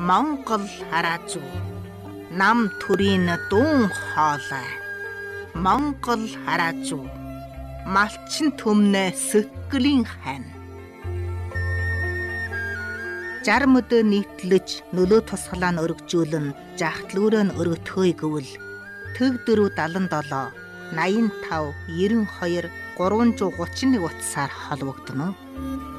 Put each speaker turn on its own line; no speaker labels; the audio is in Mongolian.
Монгол хараажуу нам төрийн дуун хоолой Монгол хараажуу малчин төмнө сөккөлийн хань 60 өдөө нийтлэж нөлөө тусгалаа нь өргөжүүлэн жахтлүүрөө нь өргөтгөөе гэвэл төг 477 85 92 331 утсаар холбогдно.